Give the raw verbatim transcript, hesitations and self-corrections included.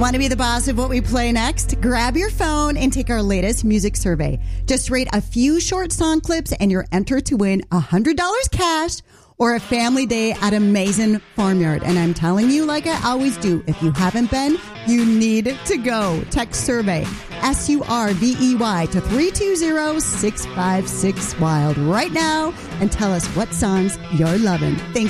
Want to be the boss of what we play next? Grab your phone and take our latest music survey. Just rate a few short song clips and you're entered to win one hundred dollars cash or a family day at Amazing Farmyard. And I'm telling you, like I always do, if you haven't been, you need to go. Text survey, S U R V E Y, to three two zero, six five six, WILD right now and tell us what songs you're loving. Thanks.